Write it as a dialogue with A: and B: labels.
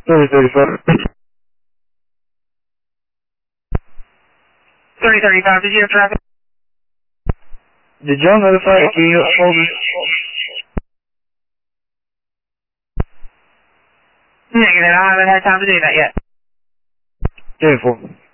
A: 3035.
B: 3035, did you have traffic?
A: Did y'all notify the key holders?
B: Negative, I haven't had time to do that yet.
A: 10-4.